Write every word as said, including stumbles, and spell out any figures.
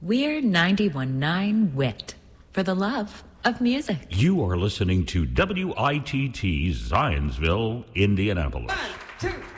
We're ninety-one point nine W I T for the love of music. You are listening to W I T T Zionsville, Indianapolis. One, two.